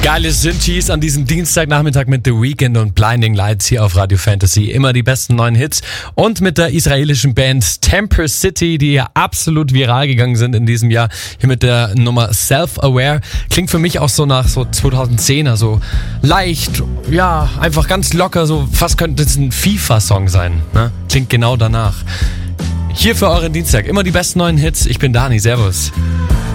Geile Synthes an diesem Dienstagnachmittag mit The Weeknd und Blinding Lights hier auf Radio Fantasy. Immer die besten neuen Hits. Und mit der israelischen Band Temper City, die ja absolut viral gegangen sind in diesem Jahr. Hier mit der Nummer Self-Aware. Klingt für mich auch so nach so 2010er, so leicht, ja, einfach ganz locker, so fast könnte es ein FIFA-Song sein. Ne? Klingt genau danach. Hier für euren Dienstag immer die besten neuen Hits. Ich bin Dani, servus.